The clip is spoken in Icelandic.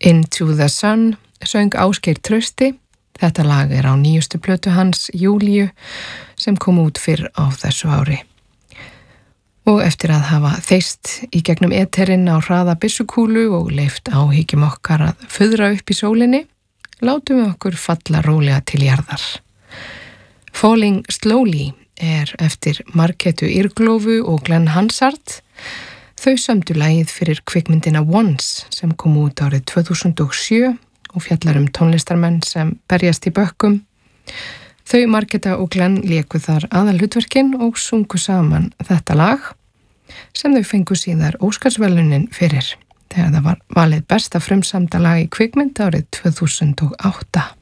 Into the Sun söng Ásgeir Trausti. Þetta lag á nýjustu plötu hans, Júlíu, sem kom út fyrr á þessu ári. Og eftir að hafa þeist í gegnum eterinn á hraða byssukúlu og leyft áhyggjum okkar að fuðra upp í sólinni, látum við okkur falla rólega til jarðar. Falling Slowly eftir Marketu Irglófu og Glenn Hansard. Þau sömdu lagið fyrir kvikmyndina Once sem kom út árið 2007 og fjallar tónlistarmenn sem berjast í bökkum. Þau Marketa og Glenn léku þar aðalhlutverkin og sungu saman þetta lag sem þau fengu síðar Óskarsverðlaunin fyrir þegar það var valið besta frumsamda lag í kvikmynd árið 2008.